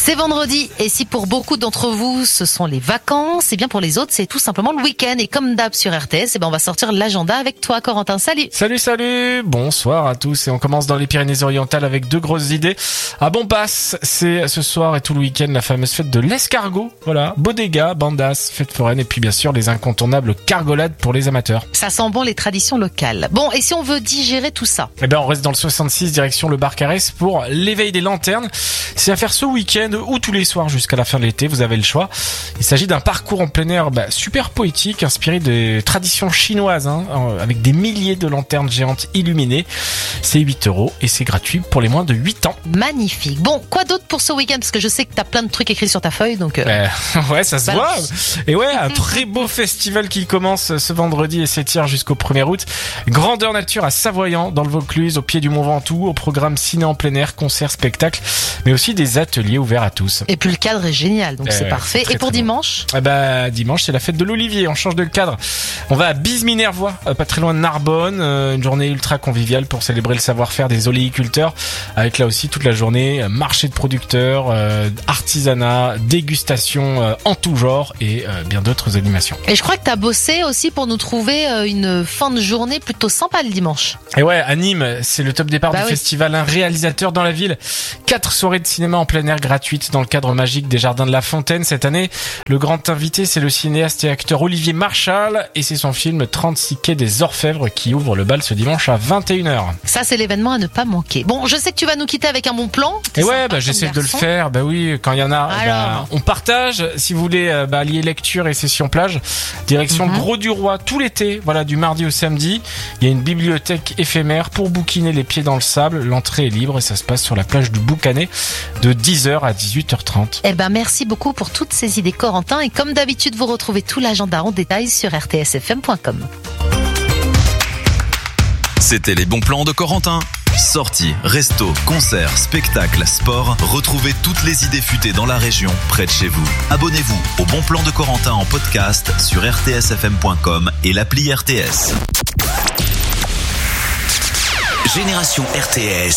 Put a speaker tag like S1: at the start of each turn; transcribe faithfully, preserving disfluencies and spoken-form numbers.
S1: C'est vendredi et si pour beaucoup d'entre vous ce sont les vacances, et bien pour les autres c'est tout simplement le week-end. Et comme d'hab sur R T S, et ben on va sortir l'agenda avec toi Corentin. Salut.
S2: Salut salut, bonsoir à tous et on commence dans les Pyrénées-Orientales avec deux grosses idées. À Bombass, c'est ce soir et tout le week-end la fameuse fête de l'escargot. Voilà, bodega, bandas, fête foraine et puis bien sûr les incontournables cargolades pour les amateurs.
S1: Ça sent bon les traditions locales. Bon, et si on veut digérer tout ça?
S2: Eh ben on reste dans le soixante-six direction le bar Carès pour l'éveil des lanternes. C'est à faire ce week-end ou tous les soirs jusqu'à la fin de l'été, vous avez le choix. Il s'agit d'un parcours en plein air bah, super poétique, inspiré des traditions chinoises, hein, avec des milliers de lanternes géantes illuminées. C'est huit euros et c'est gratuit pour les moins de huit ans.
S1: Magnifique. Bon, quoi d'autre pour ce week-end? Parce que je sais que t'as plein de trucs écrits sur ta feuille, donc... Euh...
S2: Euh, ouais, ça se
S1: Balance.
S2: voit. Et ouais, un très beau festival qui commence ce vendredi et s'étire jusqu'au premier août. Grandeur nature à Savoyant, dans le Vaucluse, au pied du Mont Ventoux, au programme ciné en plein air, concerts, spectacles, mais aussi des ateliers ouverts à tous.
S1: Et puis le cadre est génial, donc
S2: Euh,
S1: c'est parfait.
S2: très,
S1: Et pour
S2: très
S1: dimanche?
S2: Ah bah dimanche c'est la fête de l'Olivier, on change de cadre. On va à Bise-Minervois, pas très loin de Narbonne, euh, une journée ultra conviviale pour célébrer le savoir-faire des oléiculteurs, avec là aussi toute la journée marché de producteurs, euh, artisanat, dégustation euh, en tout genre et euh, bien d'autres animations.
S1: Et je crois que t'as bossé aussi pour nous trouver euh, une fin de journée plutôt sympa le dimanche.
S2: Et ouais, à Nîmes, c'est le top départ
S1: Bah
S2: du
S1: oui.
S2: festival Un réalisateur dans la ville. Quatre soirées de cinéma en plein air gratuites dans le cadre magique des Jardins de la Fontaine cette année. Le grand invité, c'est le cinéaste et acteur Olivier Marchal et c'est son film trente-six quai des Orfèvres qui ouvre le bal ce dimanche à vingt et une heures.
S1: Ça, c'est l'événement à ne pas manquer. Bon, je sais que tu vas nous quitter avec un bon plan. T'es
S2: Et ouais,
S1: sympa
S2: bah,
S1: comme
S2: j'essaie de le
S1: garçon.
S2: faire. Bah oui, quand il y en a,
S1: Alors.
S2: bah, on partage. Si vous voulez euh, bah, lier lecture et session plage, direction
S1: Mhm.
S2: Gros du Roi tout l'été. Voilà, du mardi au samedi. Il y a une bibliothèque éphémère pour bouquiner les pieds dans le sable. L'entrée est libre et ça se passe sur la plage du Boucanet de dix heures à dix-huit heures trente.
S1: Eh ben, merci beaucoup pour toutes ces idées, Corentin. Et comme d'habitude, vous retrouvez tout l'agenda en détail sur r t s f m point com.
S3: C'était les bons plans de Corentin. Sorties, restos, concerts, spectacles, sport. Retrouvez toutes les idées futées dans la région, près de chez vous. Abonnez-vous au Bon Plan de Corentin en podcast sur r t s f m point com et l'appli R T S.
S4: Génération R T S.